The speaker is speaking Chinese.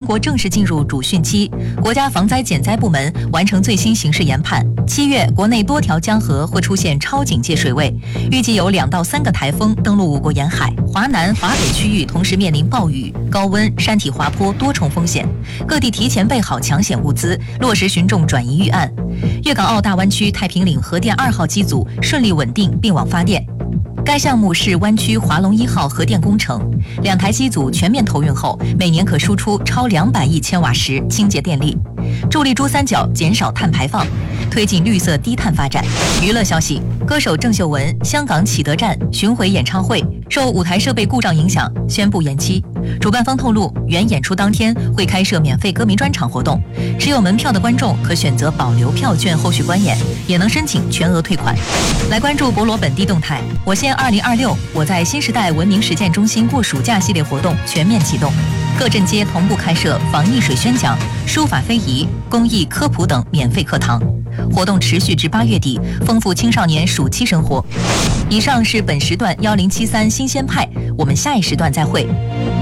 国正式进入主汛期，国家防灾减灾部门完成最新形势研判，7月国内多条江河会出现超警戒水位，预计有2到3个台风登陆我国沿海，华南、华北区域同时面临暴雨、高温、山体滑坡多重风险，各地提前备好抢险物资，落实群众转移预案。粤港澳大湾区太平岭核电2号机组顺利稳定并网发电。该项目是湾区华龙1号核电工程，2台机组全面投运后，每年可输出超200亿千瓦时清洁电力，助力珠三角减少碳排放，推进绿色低碳发展。娱乐消息：歌手郑秀文香港启德站巡回演唱会受舞台设备故障影响，宣布延期。主办方透露，原演出当天会开设免费歌迷专场活动，持有门票的观众可选择保留票券后续观演，也能申请全额退款。来关注博罗本地动态，我县2026我在新时代文明实践中心过暑假系列活动全面启动，各镇街同步开设防溺水宣讲、书法非遗、公益科普等免费课堂。活动持续至8月底，丰富青少年暑期生活。以上是本时段1073新鲜派，我们下一时段再会。